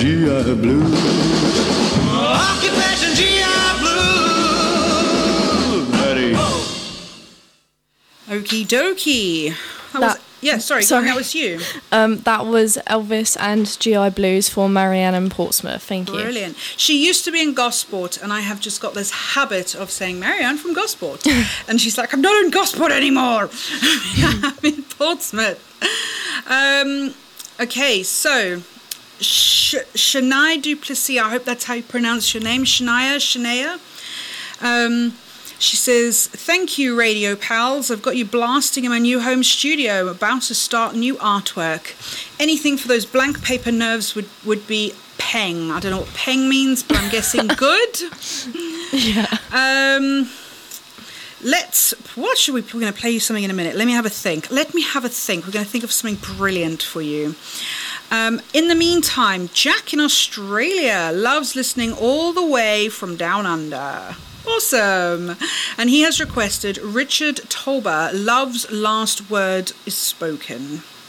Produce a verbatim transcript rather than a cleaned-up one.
G I Blue. Occupation G I Blue. Ready. Okie dokie. That, that was, yeah, sorry, sorry. that was you. Um, that was Elvis and G I Blues for Marianne and Portsmouth. Thank you. Brilliant. She used to be in Gosport, and I have just got this habit of saying Marianne from Gosport. And she's like, I'm not in Gosport anymore. I'm in Portsmouth. Um, okay, so Sh- Shania Duplessis, I hope that's how you pronounce your name. Shania, Shania. Um... She says, thank you, Radio Pals. I've got you blasting in my new home studio, about to start new artwork. Anything for those blank paper nerves would, would be peng. I don't know what peng means, but I'm guessing good. Yeah. Um, let's, what should we, we're going to play you something in a minute. Let me have a think. Let me have a think. We're going to think of something brilliant for you. Um, in the meantime, Jack in Australia loves listening all the way from down under. Awesome. And he has requested Richard Tolba, Love's Last Word is Spoken.